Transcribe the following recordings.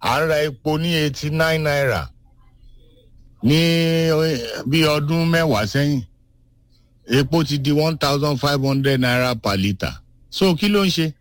à ń ra epo ní 89 naira ní bí ọdún mẹ́wàá sẹ́yìn epo ti di 1,500 naira per litre so kí ló ń ṣe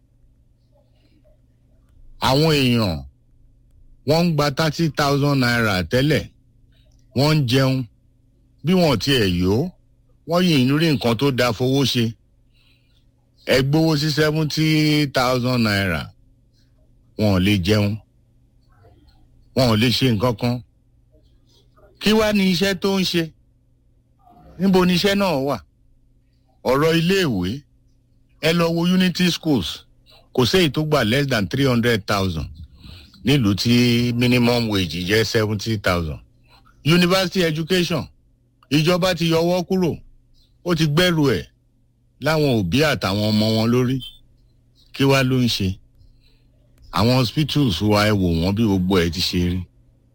àwọn èèyàn wọ́n ń gba 30,000 naira tẹ́lẹ̀ wọ́n ń jẹun bí wọ́n tiẹ̀ yó wọ́n yìí ń rí nǹkan tó dáa fowó ṣe ẹ gbowó sí 70,000 naira wọn ò lè jẹun wọn ò lè ṣe nǹkan kan kí wá ní iṣẹ́ tó ń ṣe níbo ni iṣẹ́ náà wà ọ̀rọ̀ iléèwé ẹ lọ wo unity schools kò séyìí tó gbà less than 300,000 nílùú tí minimum wage jẹ́ 70,000 university education ìjọba ti yọwọ́ kúrò ó ti gbẹ́rù ẹ̀ láwọn òbí àtàwọn ọmọ wọn lórí kí wá ló ń ṣe àwọn hospitals wa ẹ wò wọ́n bí gbogbo ẹ̀ ti ṣe rí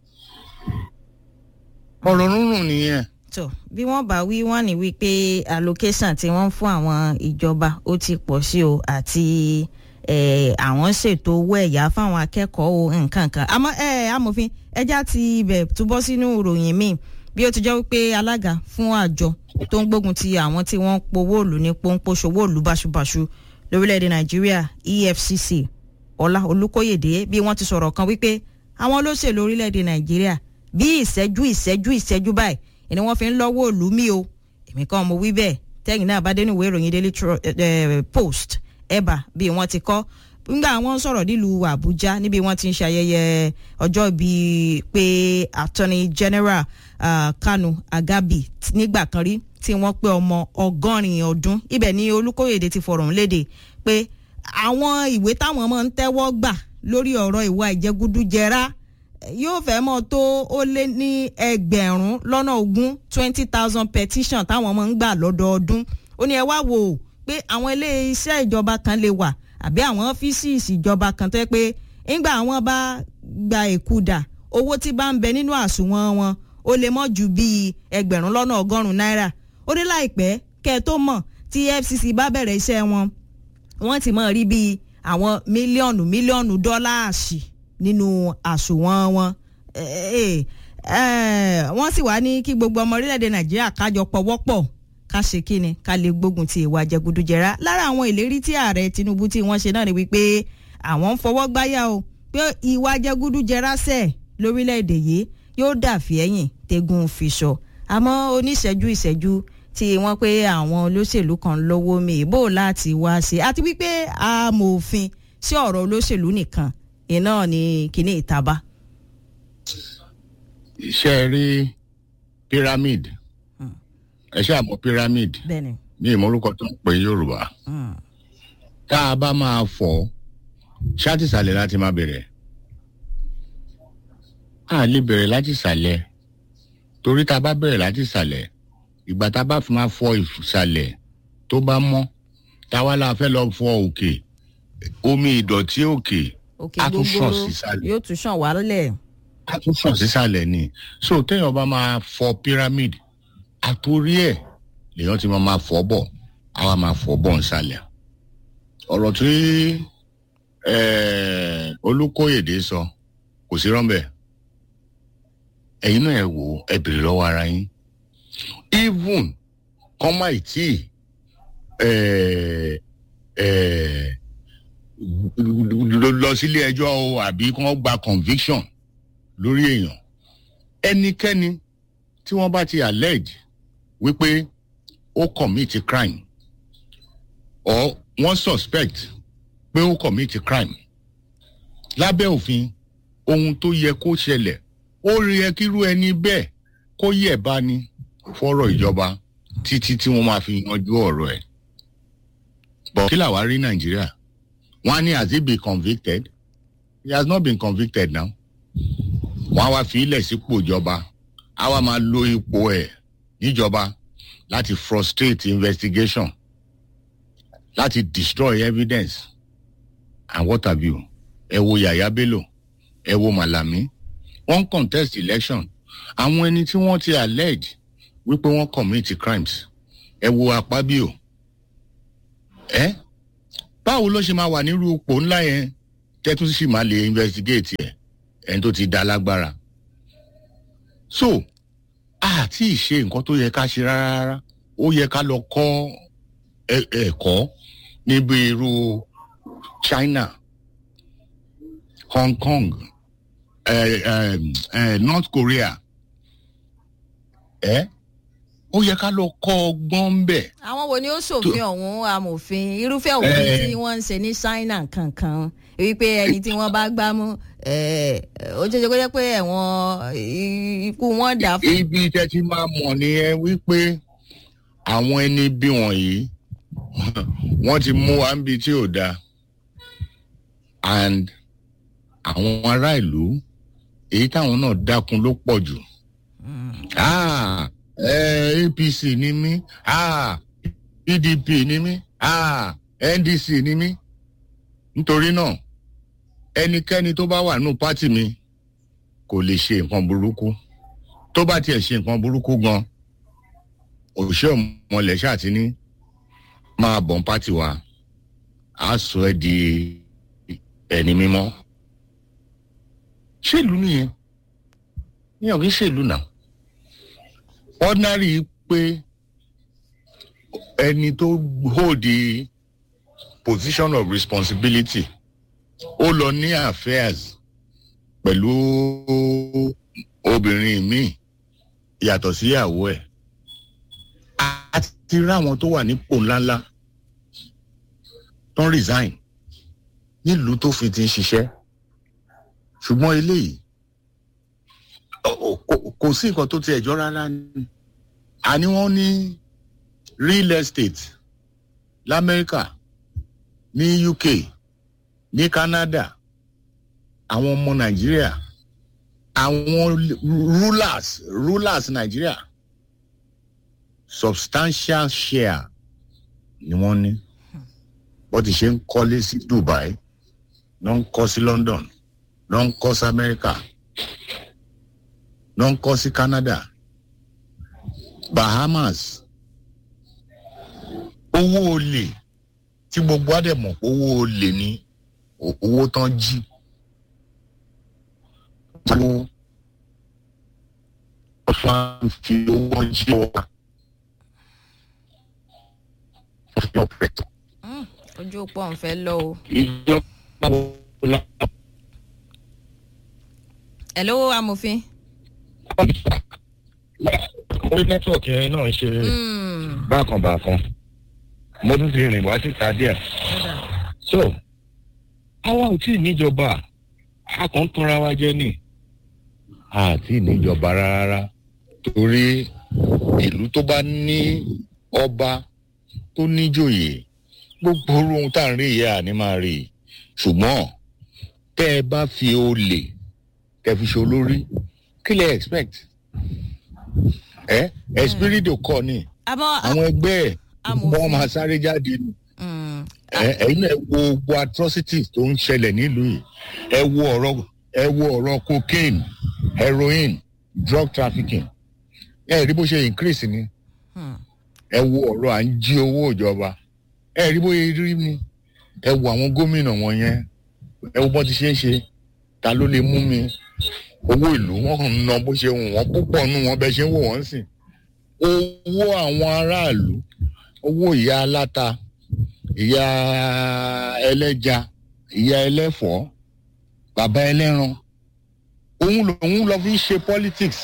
ọ̀rọ̀ rúnrún nìyẹn. tó bí wọ́n bá wí wọ́n ní wípé allocation tí wọ́n fún àwọn ìjọba ó ti pọ̀ sí o àti àwọn ṣètò owó ẹ̀yà fáwọn akẹ́kọ̀ọ́ o nǹkan kan àmọ́ amòfin ẹja ti ibẹ̀ túbọ̀ sínú ìròyìn míì bí ó ti jẹ́ wípé alága fún àjọ tó ń gbógun ti àwọn tí wọ́n ń powó òlù ní pọ́npọ́ṣowó òlù báṣubàṣu lórílẹ̀‐èdè nàìjíríà EFCC ọlá olùkóyèdè bí wọ́n ti sọ̀rọ̀ kan wípé àwọn olóṣèlú orílẹ̀‐èdè nàìjíríà bí ìṣẹ́jú báyìí ni wọ́n fi ń lọ́wọ́ òlù mí o èmi kan mo wí bẹ́ẹ̀ tẹ́yìn náà bá dé níwèé ìròyìn Daily Post ẹ̀bà bí wọ́n ti kọ́ nígbà wọ́n sọ̀rọ̀ nílùú àbújá níbi wọ́n ti ń ṣayẹyẹ ọjọ́ bíi pé attorney general kanu agabi nígbà kan rí tí wọ́n pé ọmọ 100 ọdún ibẹ̀ ni olùkóyèdè ti fọ̀rọ̀ léde pé àwọn ìwé táwọn máa ń tẹ́wọ́ gbà lórí ọ̀rọ̀ ìwà ìjẹgúdújẹrá yóò fẹ́ mọ́ tó ó lé ní 20,000 20,000 petition táwọn máa ń gbà lọ́dọọdún ó ní ẹ wá wò ó pé àwọn ilé iṣẹ́ ìjọba kan lè wà àbí àwọn ọ́fíìsì ìjọba kan tó yẹ pé ńgbà àwọn bá gba èkúdà owó tí bá ń bẹ nínú àsùnwọ̀n wọn ó lè mọ́ ju bíi 100,000 náírà ó dé láìpẹ́ kẹ́ ẹ tó mọ̀ tí FCC bá bẹ̀rẹ̀ iṣẹ́ wọn wọ́n ti mọ̀ rí bíi àwọn mílíọ̀nù dọ́làsì nínú àsùnwọ̀n wọn wọ́n sì wá ní kí gbogbo ọmọ orílẹ̀-èdè Nàìjíríà kájọ pọ̀wọ́pọ̀ ká ṣe kíni ká lè gbógun ti ìwà jẹgúdújẹrá lára àwọn ìlérí tí ààrẹ Tinubu tí wọ́n ṣe náà ni wípé àwọn ń fọwọ́ gbáyà o pé ìwà jẹgúdújẹrá ṣẹ̀ lórílẹ̀‐èdè yìí yóò dàfí ẹ̀yìn tẹ́gùn fìṣọ àmọ́ ìṣẹ́jú tí wọ́n pé àwọn olóṣèlú kan lọ́wọ́ mi bó láti wá ṣe àti wípé amòfin sí ọ̀rọ̀ olóṣèlú nìkan iná ni kíní ìtaba. iṣẹ́ rí pyramid ẹ ṣáà mọ̀ pyramid ní ìmọ̀lúkọ tó ń pè Yorùbá tá a bá máa fọ́ ṣáàtì ìsàlẹ̀ láti máa bẹ̀rẹ̀ a lè bẹ̀rẹ̀ láti ìsàlẹ̀ torí tá a bá bẹ̀rẹ̀ láti ìsàlẹ̀ ìgbà tá a bá fi máa fọ́ ìsàlẹ̀ tó bá mọ́ táwa la fẹ́ lọ fọ́ òkè omi ìdọ̀tí òkè a tún sàn sísàlẹ̀ yóò tún sàn wálẹ̀ a tún sàn sísàlẹ̀ ni so téèyàn bá máa fọ́ pyramid àtòrí ẹ̀ lèèyàn ti máa fọ́ bọ̀ àwa máa fọ́ bọ̀ nsàlẹ̀ ọ̀rọ̀ tí Olùkóyèdè sọ kò sí rọ́ńbẹ́ ẹ̀yin náà ẹ wò ẹ bèrè lọ́wọ́ ara yín even kọ́má ìtì lọ sílé ẹjọ́ o àbí kí wọ́n gba conviction lórí èèyàn ẹnikẹ́ni tí wọ́n bá ti allege wípé ó commit crime or wọ́n suspect pé ó commit crime lábẹ́ òfin ohun tó yẹ kó ṣẹlẹ̀ ó yẹ kírú ẹni bẹ́ẹ̀ kó yẹ̀ bá ní fọ́rọ̀ ìjọba títí tí wọ́n máa fi yanjú ọ̀rọ̀ ẹ̀. But kí làwa rí Nàìjíríà wọ́n á ní has he been convicted? He has not been convicted now. Wọ́n á wá fi ilẹ̀ sípò ìjọba á wá máa lo ipò ẹ̀ níjọba láti frustrate investigation láti destroy evidence and what have you. Ẹ wo Yàyà Bello ẹ wo Malami wọ́n contest election àwọn ẹni tí wọ́n ti allege wípé wọ́n commit crimes ẹ wo Akpabio báwo ló ṣe máa wà nírú ipò ńlá yẹn tẹ́tún sì máa lè investigate ẹni tó ti dá lágbára. So àti ìṣe nǹkan tó yẹ ká ṣe rárá, ó yẹ ká lọ kọ́ ẹ̀kọ́ níbi irú China, Hong Kong, North Korea. Ó yẹ ká lọ kọ́ ọgbọ́n ń bẹ̀. àwọn wo ni ó ṣòfin ọ̀hún amòfin irúfẹ́ òfin tí wọ́n ń ṣe ní China kankan wípé ẹni tí wọ́n bá gbá mú ó jẹ́ kó jẹ́ pé ẹ̀wọ̀n ikú wọn dà fún. Ibi tẹ́ ti máa mọ̀ nìyẹn wípé àwọn ẹni bí wọ̀nyí wọ́n ti mú wa níbi tí ò dáa, and àwọn ará ìlú èyí táwọn náà dákun ló pọ̀ jù. APC ni mí, PDP ni mí, NDC ni mí. Nítorí náà ẹnikẹ́ni tó bá wà nínú pátì mi kò lè ṣe nǹkan burúkú. Tó bá tiẹ̀ ṣe nǹkan burúkú gan, òṣìṣẹ́ ọmọlẹ̀ ṣáàtì ní máa bọ̀ ń pátì wa, á sọ ẹ́ di ẹni mímọ́. Ṣèlú nìyẹn, níyàn kì í ṣèlú náà. Ordinary pé ẹni tó hold the position of responsibility ó lọ ní affairs pẹ̀lú obìnrin míì yàtọ̀ sí ìyàwó ẹ̀. A ti rí àwọn tó wà nípò ńláńlá tó ń resign nílùú tó fi ti ń ṣiṣẹ́, ṣùgbọ́n eléyìí kò sí nǹkan tó ti ẹ̀jọ́ rárá ni. Àní wọ́n ní real estate l'Amẹ́ríkà, ní UK, ní Canada, àwọn ọmọ Nàìjíríà, àwọn rulers Nàìjíríà substantial share ni wọ́n ní. Bó ti ṣe ń kọ́lé sí Dubai, ló ń kọ́ sí London, ló ń kọ́ sí Amẹ́ríkà, ló ń kọ́ sí Canada, Bahamas. Owó olè tí gbogbo á dẹ̀ mọ̀ pé owó olè ni owó tán jí. Wọ́n fi owó jí wa. ojú pọ̀ ń fẹ́ lọ o. Hello amòfin. Orí nẹ́tíwọ̀kì yẹn náà ṣe bákan. Mo tún ti rìn wá síta díẹ̀. So àwa ò tí ì níjọba, a kàn ń tanra wa jẹ ni. Àti níjọba rárá torí ìlú tó bá ní ọba tó níjòyè gbogbo ohun tá à ń rí ìyá ni máa rí. Ṣùgbọ́n tẹ́ ẹ bá fi olè tẹ́ fi ṣe olórí kí lẹ expect? Espiritu kọ́ ni àwọn ẹgbẹ́ ẹ̀ wọ́n máa sáré jáde ni. Ẹ̀yin náà wo gbogbo atrocities tó ń ṣẹlẹ̀ nílùú yìí. Ẹ wo ọ̀rọ̀ cocaine, heroin, drug trafficking. Rí bó ṣe increase ni. Ẹ wo ọ̀rọ̀ à ń jí owó ìjọba. Rí bó ṣe rí ni. Ẹ wo àwọn gómìnà wọ̀nyẹn. Ẹ wo bó ti ṣe é ṣe. Ta ló lè mú mi? Owó ìlú wọn kàn ń ná bó ṣe wù wọ́n, púpọ̀ nù wọ́n bẹ́ẹ̀ ṣe ń wò wọ́n sìn. Owó àwọn aráàlú, owó ìyá aláta, ìyá ẹlẹ́ja, ìyá ẹlẹ́fọ̀ọ́, bàbá ẹlẹ́ran, òun lòun lọ fi ń ṣe politics.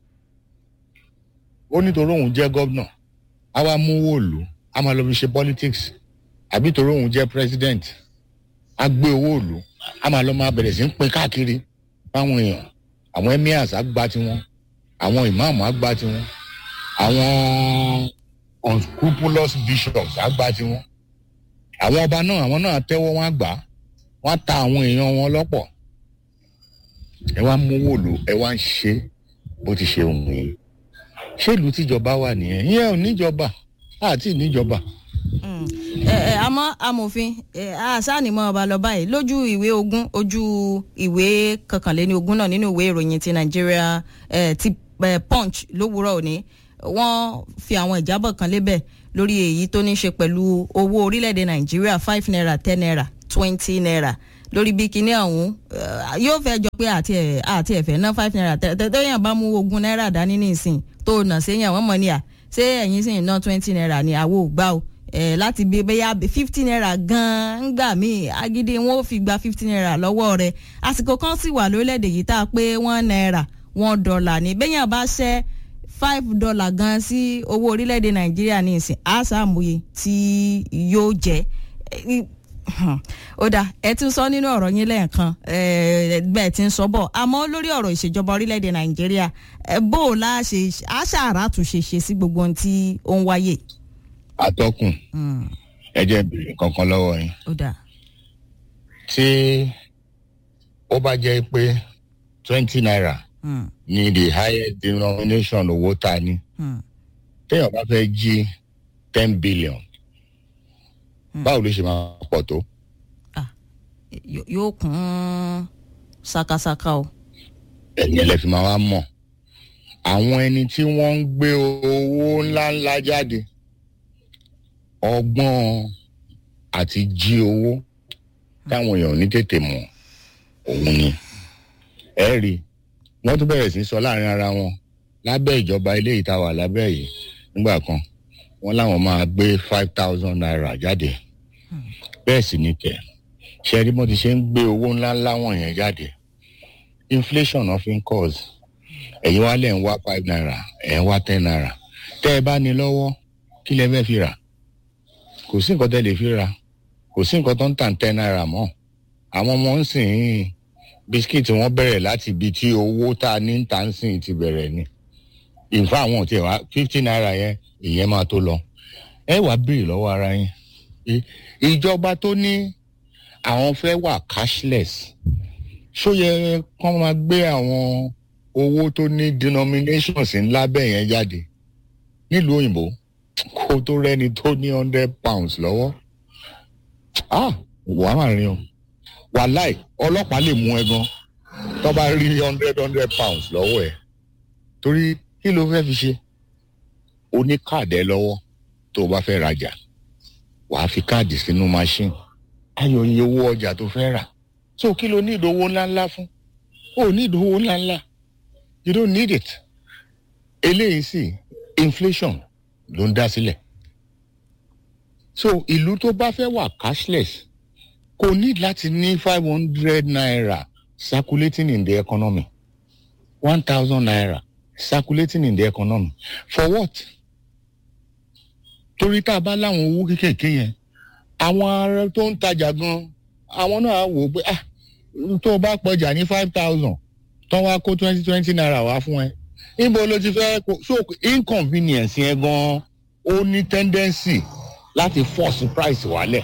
Ó nítorí òun jẹ́ gómìnà, a wá mú owó ìlú, a máa lọ fi ṣe politics. Àbí torí òun jẹ́ president, a gbé owó ìlú, a máa lọ máa bẹ̀rẹ̀ sí ń pín káàkiri fáwọn èèyàn. Àwọn emirs á gbà tiwọn, àwọn ìmáàmù á gbà tiwọn, àwọn unscrupulous bishops á gbà tiwọn. Àwọn ọba náà àwọn náà tẹ́wọ́ wọn àgbà, wọ́n ta àwọn èèyàn wọn lọ́pọ̀. Ẹ wá mú owó ìlú, ẹ wá ń ṣe bó ti ṣe òun yìí. Ṣé ìlú tíjọba wà nìyẹn? Ìyẹn ò níjọba, àti níjọba. Àmọ́ amòfin àṣànímọ́ ọba lọ báyìí lójú ìwé ogún, ojú ìwé kọkànléní ogún náà nínú ìwé ìròyìn ti Nigeria ti Punch lówùúrọ̀ òní. Wọ́n fi àwọn ìjábọ̀ kan lébẹ̀ lórí èyí tó ní ṣe pẹ̀lú owó orílẹ̀-èdè Nàìjíríà 5 naira, 10 naira, 20 naira lórí bí kinní ọ̀hún yóò fẹ́ jọ pé àti ẹ̀fẹ̀ ná 5 naira tẹ́yàn bá mú 20 naira dání nísìn tó nà séyàn wọ́n mọ̀ ní à ṣé ẹ̀yin sì ń ná 20 naira ní àwo ògbà o láti bí bẹ́yà 50 naira gan-an ń gbà míì agídí wọn ò fi gba 50 naira lọ́wọ́ rẹ̀ àsìkò kan sì wà lórílẹ̀‐èdè yìí tá a pé $1 $1 ní bẹ́yàn bá ṣẹ́ $5 gan sí owó orílẹ̀‐èdè nàìjíríà ní ìsìn àṣàmúye tí yóò jẹ́ ó dà ẹ tún sọ nínú ọ̀rọ̀ yín lẹ́ẹ̀kan bẹ́ẹ̀ tí ń sọ bọ̀ àmọ́ lórí ọ̀rọ̀ ìṣèjọba orílẹ̀‐èdè nàìjíríà bó o láṣẹ àṣàrà àtúnṣe ṣe sí gbogbo ohun tí ó ń wáyé. atọ́kùn ẹ jẹ́ bèrè kankan lọ́wọ́ yín. ó dà. tí ó bá jẹ́ pé 20 naira ní the highest denomination owó ta ni téèyàn bá fẹ́ jí 10 billion báwo ló ṣe máa pọ̀ tó. yóò kún ṣakaṣaka o. ẹ̀yin lẹ fi máa wá mọ̀ àwọn ẹni tí wọ́n ń gbé owó ńláńlá jáde ọgbọ́n àti jí owó táwọn èèyàn ní tètè mọ̀ òun ni ẹ rí wọ́n tún bẹ̀rẹ̀ sí sọ láàrin ara wọn lábẹ́ ìjọba ilé ìtawà lábẹ́ yìí nígbà kan wọ́n láwọn máa gbé 5,000 naira jáde bẹ́ẹ̀ sì ni kẹ̀ ṣe rí bó ti ṣe ń gbé owó ńláńlá wọ̀nyẹn jáde inflation of in cause ẹ̀yin wá lẹ̀ ń wá 5 naira ẹ̀ ń wá 10 naira tẹ́ ẹ bá ní lọ́wọ́ kí lẹ fẹ́ fi rà kò sí nǹkan tẹ́ lè fi rà kò sí nǹkan tó ń tàn 10 naira mọ́ àwọn ọmọ ń sìn ín bisikíìtì wọn bẹ̀rẹ̀ láti ibi tí owó tá a ní ń tà ń sìn ti bẹ̀rẹ̀ ni ìfá àwọn tí wá 50 naira yẹn ìyẹn máa tó lọ ẹ wàá béèrè lọ́wọ́ ara yín ìjọba tó ní àwọn fẹ́ wà cashless ṣó yẹ kán máa gbé àwọn owó tó ní denominations ńlá bẹ́ẹ̀ yẹn jáde nílùú òyìnbó kó tó rẹ́ni tó ní £100 lọ́wọ́ wàá máa rin o wàláì ọlọ́pàá lè mú ẹ gan tó bá rí £100 lọ́wọ́ ẹ torí kí ló fẹ́ fi ṣe o ní káàdì ẹ lọ́wọ́ tó o bá fẹ́ rajà wàá fi káàdì sínú machine ayọ̀ iye owó ọjà tó fẹ́ rà so kí ló ní ìdówó ńláńlá fún o ní ìdówó ńláńlá you don't need it eléyìí sì inflation ló ń dá sílẹ̀ so ìlú tó bá fẹ́ wà cashless kò ní láti ní 500 naira circulating in the economy 1,000 naira circulating in the economy for what? torí tá a bá láwọn owó kéékèèké yẹn àwọn ará tó ń tajà gan àwọn náà wò ó pé tó o bá pọjà ní 5,000 tó wá kó 20 naira wá fún ẹ níbo ló ti fẹ́ kó so inconvenience yẹn gan ó ní tendency láti force price wálẹ̀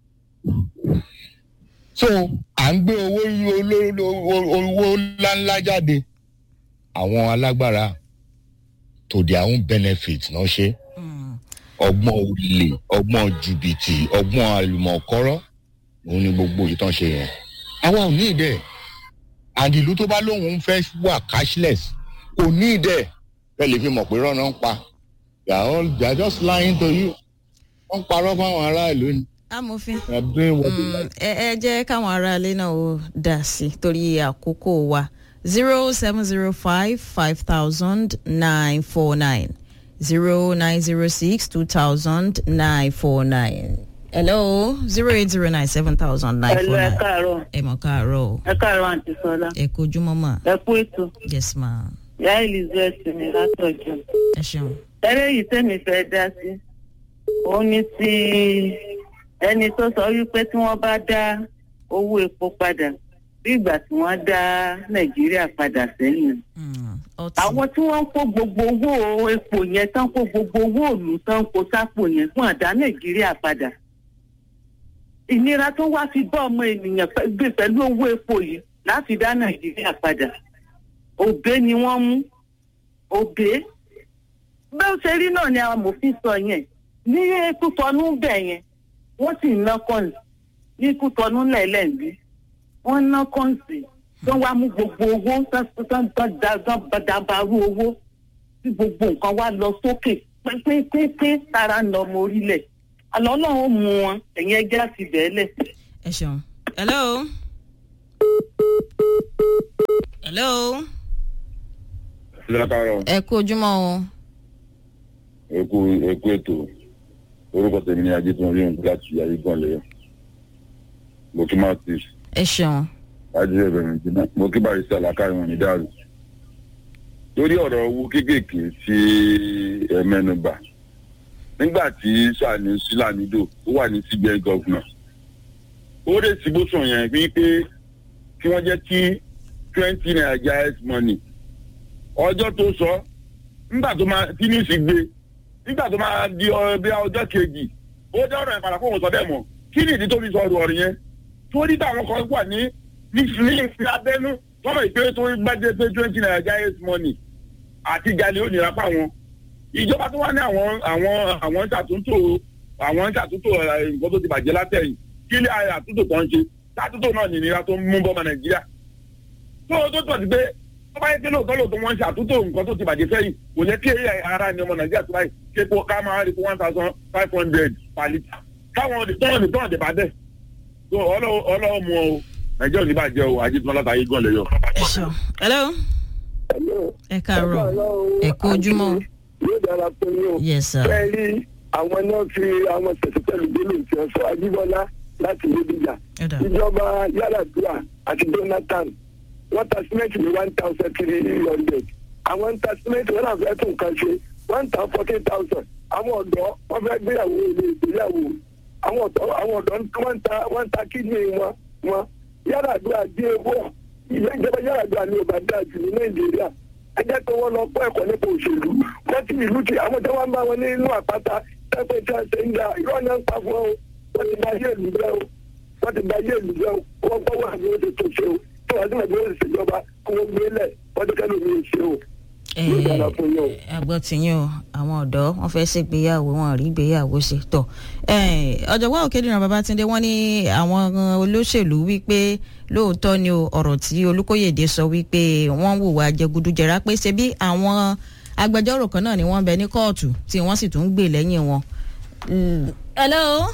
so à ń gbé owó ńláńlá jáde àwọn alágbára to their own benefit náà ṣe ọgbọ́n olè ọgbọ́n jìbìtì ọgbọ́n àlùmọ̀kọ́rọ́ òun ni gbogbo ìtàn ṣe yẹn àwa ò ní ìdẹ and ìlú tó bá lóun fẹ́ wà cashless kò ní ìdẹ bẹ́ẹ̀ lè fi mọ̀ pé rọ́nà ń pa they are just lying to you wọ́n parọ́ fáwọn aráàlú ni. amòfin ẹ jẹ́ káwọn aráalé náà ó dá sí torí àkókò wa 070550949 0906-2000-949. Hello, 08097,000-949. Hello, ẹ káàárọ̀. Ẹ mọ̀ káàárọ̀. Ẹ káàárọ̀ àǹtí Sọlá. Ẹ kojú mọ́mọ́. Ẹ kú ètò. Yes ma. Ìyá Elizabeth ni látọ̀jọ́. Ẹ ṣeun. Eré yìí tẹ́mi fẹ́ dá sí. Ó ní ti ẹni tó sọ wípé tí wọ́n bá dá owó epo padà bí ìgbà tí wọ́n dá Nàìjíríà padà sẹ́yìn. Àwọn tí wọ́n ń kó gbogbo owó epo yẹn tán kó gbogbo owó òlù tán kó sápò yẹn fún àdá Nàìjíríà padà. Ìnira tó wá fi bọ́ ọmọ ènìyàn gbé pẹ̀lú owó epo yìí láti dá Nàìjíríà padà. Òbé ni wọ́n mú. Òbé. Bẹ́ẹ̀ ó ṣe rí náà ni àwọn amòfin sọ yẹn. Ní Kútọ́nù bẹ̀ yẹn, wọ́n sì ná kọ́ǹsì. Ní Kútọ́nù lẹ́lẹ́ǹbí, wọ́n ná kọ́ǹsì. Wọ́n wá mú gbogbo owó dábàrú owó tí gbogbo nǹkan wá lọ sókè pínpín tara ń lọ ọmọ orílẹ̀. Àlọ́ náà ó mú wọn ẹ̀yìn ẹgbẹ́ àti bẹ́ẹ̀lẹ̀. Ẹ ṣeun. Hello. hello. Lákàárọ̀. ẹ kú ojúmọ́ o. Eku ètò. Orúkọ tèmi ni Ajétúndé Oyún láti Ayégan lẹ́yìn. Mo kí máa ti. ẹ ṣeun. Ajé ẹ̀bẹ̀rẹ̀ ìjìnà. Mo kí báyìí sí àlàkà ìwọ̀n ní dáàbò. Lórí ọ̀rọ̀ owó kéékèèké tí ẹ mẹ́nubà. Nígbà tí Sani Silamido tó wà ní CBN gọ́vnà. Ó lè ti bó sàn yẹn wípé kí wọ́n jẹ́ kí 20 naira jais money. Ọjọ́ tó sọ nígbà tó máa tí ní sì gbé nígbà tó máa di bí ọjọ́ kejì ó dá ọ̀rọ̀ ìpàdà fún òun sọ bẹ́ẹ̀ mọ̀ kí ni ìdí tó fi sọ ọ̀rọ̀ yẹn tó ní táwọn kan wà ní ìfì abẹ́nú tọ́mọ̀ ìpè tó gbájẹ́ pé 20 naira jais money àti ìjàlè ó nira fáwọn ìjọba tó wá ní àwọn ṣàtúntò nǹkan tó ti bàjẹ́ látẹ̀yìn kí ilé àtúntò tó ń ṣe ṣàtúntò náà nìnira tó ń mú bọ́mọ Nàìjíríà tó tọ̀ sí pé tó bá yẹ kí lóòótọ́ wọ́n ṣe àtúntò nǹkan tó ti bàjẹ́ sẹ́yìn kò yẹ kí ara ni ọmọ Nàìjíríà tó báyìí képo ká máa rí fún 1,500 per litre káwọn tọ́wọ́n dè bá bẹ́ẹ̀ tó ọlọ́wọ́ mu ọ Nàìjíríà ò ní bàjẹ́ o Ajétúndé látàrí gan lẹ́yọ. hello. ẹ káàárọ̀ ẹ kú ojúmọ́. yóò dára pé yóò. yes sir. bẹ́ẹ̀ rí àwọn náà fi àwọn sẹ̀sẹ̀tẹ̀lù gbélé tí wọ́n sọ Ajíbọ́lá láti Lébìjà ìjọba Yar'Adua àti Jonathan wọ́n ta símẹ́ǹtì ní 1,300 àwọn ń ta símẹ́ǹtì wọ́n náà fẹ́ tún nǹkan ṣe 1,014,000 àwọn ọ̀dọ́ wọ́n fẹ́ gbéyàwó ilé ìgbéyàwó àwọn ọ̀dọ́ wọ́n ta kídìní wọn Yar'Adua dé owó ìjọba Yar'Adua ní ọba dáa jù ní Nàìjíríà ẹ jẹ́ pé wọ́n lọ kọ́ ẹ̀kọ́ nípa òṣèlú wọ́n ti ìlú ti àwọn tí wọ́n bá wọn nínú àpáta tẹ́pẹ́ tí wọ́n ṣe ń da irọ́ náà ń pa fún ọ wọ́n ti da ayé ìlú bẹ́ẹ̀ o wọ́n gbọ́ wà ní oṣù tó ṣe o tó wà sí ẹgbẹ́ òṣèjọba kó wọ́n gbé lẹ̀ wọ́n ti kẹ́lò mi ṣe o. àgbọ̀ tìyín o àwọn ọ̀dọ́ wọ́n fẹ́ ṣègbéyàwó wọn rí ìgbéyàwó ṣe tọ̀ ọ̀jọ̀gbọ́n Òkèdìran Babátúndé wọ́n ní àwọn olóṣèlú wípé lóòótọ́ ni ọ̀rọ̀ tí Olúkóyèdé sọ wípé wọ́n hùwà jẹgúdújẹrá pé ṣe bí àwọn agbẹjọ́rò kan náà ni wọ́n bẹ ní kóòtù tí wọ́n sì tún ń gbè lẹ́yìn wọn. hello.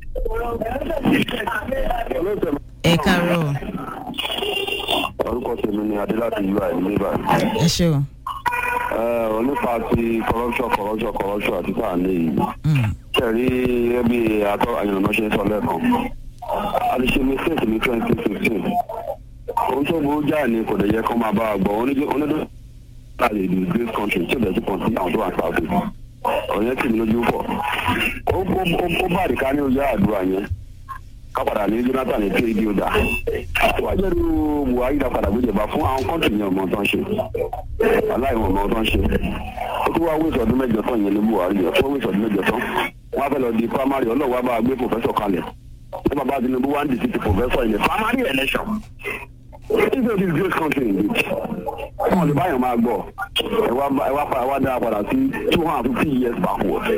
ẹ káàárọ̀. orúkọ tèmi ni Adélàtì UI nígbà. ẹ ṣé o. nípa ti corruption àti sáàlẹ̀ yìí kẹrí ẹbí àyànnà ṣe sọ lẹ́ẹ̀kan a lè ṣe mistake ní 2015 ohun tó burú jáà ni kò dẹ̀ yẹ kó máa bá a gbọ́ onídó láàyè ìlú great country tí ó bẹ̀ sí kan sí àwọn tó wà sáà fún ọ̀yẹ́ tì mí lójú pọ̀ ó bá àdìká ní ojú àdúrà yẹn kápadà ní Jonathan ní kéèdì ọjà wájẹ́rú Buhari dápadà gbéjọba fún àwọn kọ́ńtì ní ọmọ tó ń ṣe aláìwọ̀n ọmọ tó ń ṣe ó tún wá wíṣọ ọdún mẹ́jọ tán yẹn ní Buhari yẹn fún wíṣọ ọdún mẹ́jọ tán wọ́n á fẹ́ lọ di primary ọlọ́wọ́ bá gbé pòfẹ́sọ̀ kalẹ̀ ní bàbá Tinubu wá ń dì sí ti pòfẹ́sọ̀ in the primary election this is a great country indeed wọn lè báyọ̀ máa gbọ́ ẹ wá dára padà sí 250 years backward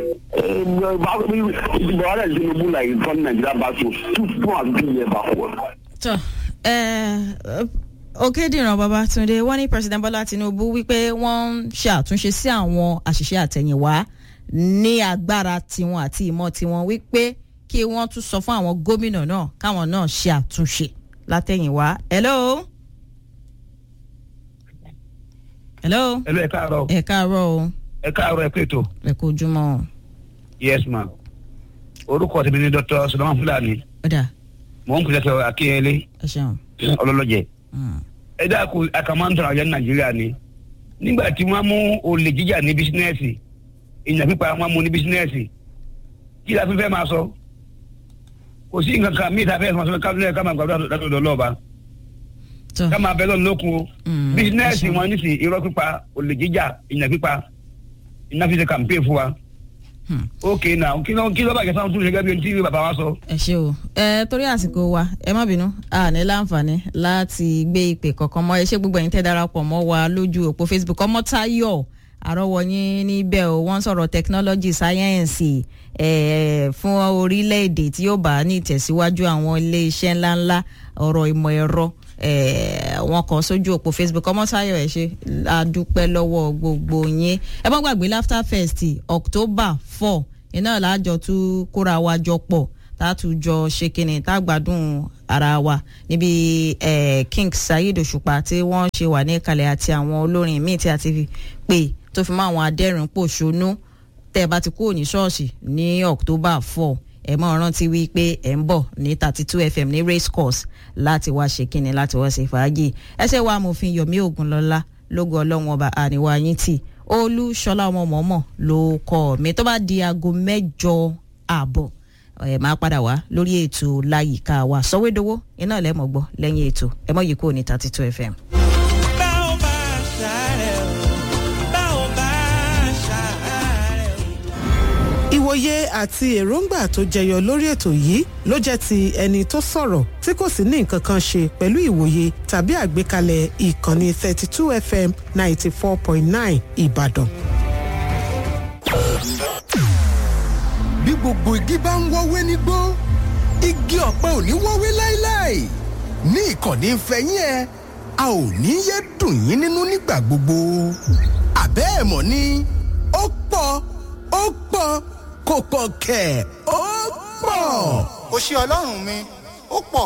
Buhari Tinubu like turn Nigeria back to 250 years backward. Òkèdìran Babátúndé wọ́n ní President Bọ́lá Tinubu wípé wọ́n ń ṣe àtúnṣe sí àwọn àṣìṣe àtẹ̀yìnwá ní agbára tiwọn àti ìmọ̀ tiwọn wípé kí wọ́n tún sọ fún àwọn gómìnà náà káwọn náà ṣe àtúnṣe látẹ̀yìnwá. hello. hello. ẹ káàárọ̀. ẹ káàárọ̀ o. ẹ káàárọ̀ ẹ pètò. ẹ kú ojúmọ́. yes ma orúkọ tèmi ni Dr. Solomon Fulani. ọ̀dà. mò ń pèsè Akínyẹlé. ẹ ṣeun. ọlọ́lọ́jẹ. ẹ dákun àkàmọ́ntàn àjọ Nàìjíríà ni nígbà tí wọ́n mú olè jíjà ní bísínẹ́sì ìyàn pípa wọ́n mú ní bísínẹ́sì kí la fi fẹ́ máa sọ kò sí nǹkan kan mí ìta fẹ́ sọ kábílẹ̀ ká máa gbàdúrà látọ̀dọ̀ lọ́ọ̀ba ká máa bẹ́ lọ́nà lókun o bísínẹ́sì wọn ní sí irọ́ pípa olè jíjà ìyàn pípa iná fi ṣe kàmpé fún wa. ok now kí ló bàjẹ́ sáwọn tún ṣe gẹ́gẹ́ bí ohun tí bàbá wa sọ. ẹ ṣé o torí àsìkò wa ẹ má bínú a ní láǹfààní láti gbé ìpè kankan mọ́ ẹ ṣé gbogbo ẹ̀yin tẹ́ darapọ̀ mọ́ wa lójú òpó Facebook Ọmọ́táyọ̀ àrọ́wọ́ yín níbẹ̀ o wọ́n sọ̀rọ̀ technology sáyẹ́ǹsì fún orílẹ̀-èdè tí yóò bá ní ìtẹ̀síwájú àwọn ilé iṣẹ́ ńláńlá ọ̀rọ̀ ìmọ̀ ẹ̀rọ wọn kàn sójú òpó Facebook Ọmọ́táyọ̀ ẹ ṣé a dúpẹ́ lọ́wọ́ gbogbo yín ẹ má gbàgbé Laughter Fest October 4 iná làájọ tún kóra wa jọ pọ̀ tátùjọ ṣe kíni tágbádùn ara wa níbi King Saheed Òṣùpá tí wọ́n ṣe wà ní ìkàlẹ̀ àti àwọn olórin míì tí a ti pè tó fi mọ́ àwọn adẹ́rìn pòṣónú tẹ́ ẹ bá ti kúrò ní ṣọ́ọ̀ṣì ní October 4 ẹ mọ̀ rántí wí pé ẹ ń bọ̀ ní 32 FM ní race course láti wá ṣe kíni láti wá ṣe fàájì ẹsẹ̀ wa amòfin Yomi Ogunlọ́lá lógo ọlọ́run ọba àníwá yín tì Olúṣọlá ọmọ mọ̀ọ́mọ̀ ló kọ́ mi tó bá di aago 8:30 máa padà wá lórí ètò láyìíká wa Sọ̀wédowó iná lẹ́mọ̀ gbọ́ lẹ́yìn ètò ẹ mọ̀ yìí kúrò ní 32 FM. ìwòye àti èròǹgbà tó jẹyọ lórí ètò yìí ló jẹ́ ti ẹni tó sọ̀rọ̀ tí kò sì ní nǹkan kan ṣe pẹ̀lú ìwòye tàbí àgbékalẹ̀ ìkànnì 32 FM 94.9 Ìbàdàn. bí gbogbo igi bá ń wọ́wé nígbó igi ọ̀pẹ ò ní wọ́wé láéláé ní ìkànnì ìfẹ́yín ẹ a ò ní yé dùn yín nínú nígbà gbogbo àbẹ́ ẹ̀ mọ̀ ni ó pọ̀ kò pọ̀ kẹ̀ ó pọ̀. ó ṣe ọlọ́run mi ó pọ̀.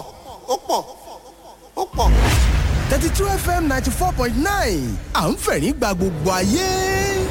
32 FM 94.9 à ń fẹ̀rín gba gbogbo ayé.